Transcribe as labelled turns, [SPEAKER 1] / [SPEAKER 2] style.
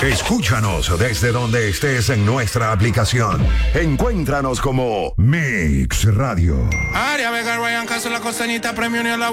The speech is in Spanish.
[SPEAKER 1] Escúchanos desde donde estés en nuestra aplicación. Encuéntranos como Mix Radio.
[SPEAKER 2] Aria Vega, Ryan Castro, la costeñita, premio ni a la